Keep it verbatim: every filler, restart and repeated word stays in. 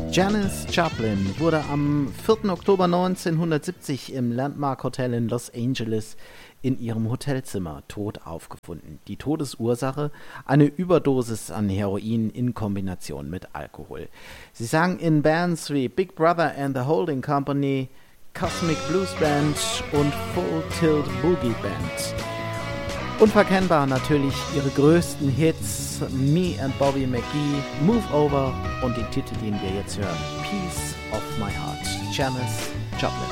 Janis Joplin wurde am vierten Oktober neunzehnhundertsiebzig im Landmark Hotel in Los Angeles in ihrem Hotelzimmer tot aufgefunden. Die Todesursache eine Überdosis an Heroin in Kombination mit Alkohol. Sie sang in Bands wie Big Brother and the Holding Company, Cosmic Blues Band und Full Tilt Boogie Band. Unverkennbar natürlich ihre größten Hits Me and Bobby McGee, Move Over und die Titel, den wir jetzt hören, Piece of My Heart, Janis Joplin.